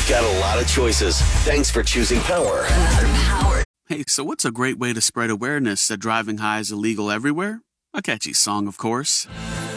got a lot of choices. Thanks for choosing Power. Hey, so what's a great way to spread awareness that driving high is illegal everywhere? A catchy song, of course.